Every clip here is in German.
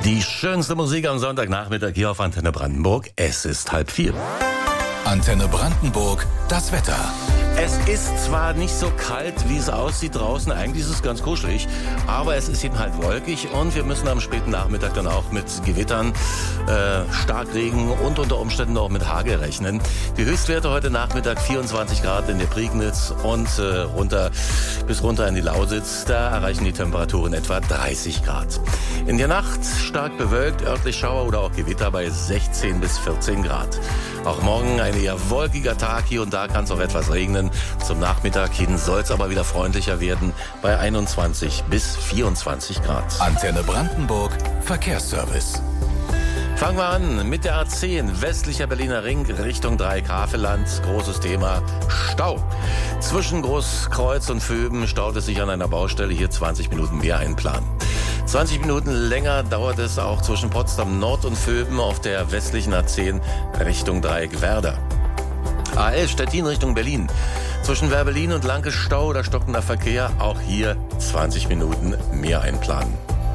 Die schönste Musik am Sonntagnachmittag hier auf Antenne Brandenburg. Es ist 3:30. Antenne Brandenburg, das Wetter. Es ist zwar nicht so kalt, wie es aussieht draußen, eigentlich ist es ganz kuschelig, aber es ist eben halt wolkig und wir müssen am späten Nachmittag dann auch mit Gewittern, Starkregen und unter Umständen auch mit Hagel rechnen. Die Höchstwerte heute Nachmittag 24 Grad in der Prignitz und runter in die Lausitz, da erreichen die Temperaturen etwa 30 Grad. In der Nacht stark bewölkt, örtlich Schauer oder auch Gewitter bei 16 bis 14 Grad. Auch morgen ein eher wolkiger Tag, hier und da kann es auch etwas regnen. Zum Nachmittag hin soll es aber wieder freundlicher werden bei 21 bis 24 Grad. Antenne Brandenburg, Verkehrsservice. Fangen wir an mit der A10, westlicher Berliner Ring, Richtung Dreieck-Havelland. Großes Thema, Stau. Zwischen Großkreuz und Vöben staut es sich an einer Baustelle, hier 20 Minuten mehr einplanen. 20 Minuten länger dauert es auch zwischen Potsdam Nord und Vöben auf der westlichen A10 Richtung Dreieck-Werder. A11 Stettin Richtung Berlin. Zwischen Werbelin und Lanke Stau oder stockender Verkehr, auch hier 20 Minuten mehr einplanen.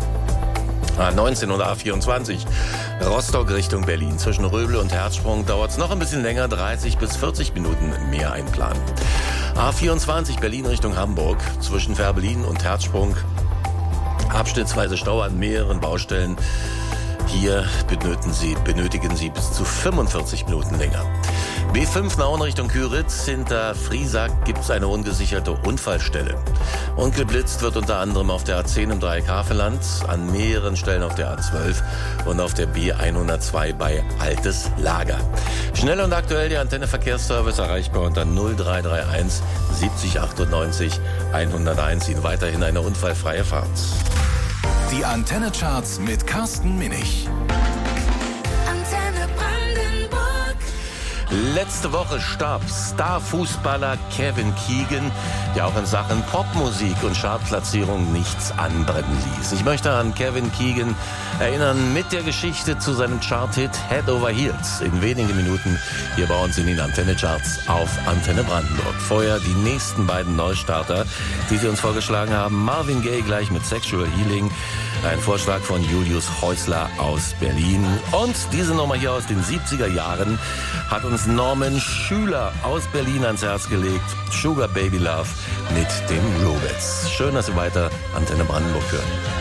A19 oder A24 Rostock Richtung Berlin. Zwischen Röbel und Herzsprung dauert es noch ein bisschen länger, 30 bis 40 Minuten mehr einplanen. A24 Berlin Richtung Hamburg. Zwischen Werbelin und Herzsprung abschnittsweise Stau an mehreren Baustellen. Hier benötigen Sie bis zu 45 Minuten länger. B5 Nauen Richtung Küritz, hinter Friesack gibt es eine ungesicherte Unfallstelle. Und geblitzt wird unter anderem auf der A10 im Dreieck Havelland, an mehreren Stellen auf der A12 und auf der B102 bei Altes Lager. Schnell und aktuell der Antenne Verkehrsservice erreichbar unter 0331 70 98 101. Ihnen weiterhin eine unfallfreie Fahrt. Die Antenne Charts mit Carsten Minich. Antenne Brandenburg. Letzte Woche starb Starfußballer Kevin Keegan, der auch in Sachen Popmusik und Chartplatzierung nichts anbrennen ließ. Ich möchte an Kevin Keegan erinnern mit der Geschichte zu seinem Charthit Head Over Heels. In wenigen Minuten hier bei uns in den Antenne Charts auf Antenne Brandenburg. Vorher die nächsten beiden Neustarter, die Sie uns vorgeschlagen haben. Marvin Gaye gleich mit Sexual Healing. Ein Vorschlag von Julius Häusler aus Berlin. Und diese Nummer hier aus den 70er Jahren hat uns Norman Schüler aus Berlin ans Herz gelegt. Sugar Baby Love mit den Rubettes. Schön, dass Sie weiter Antenne Brandenburg hören.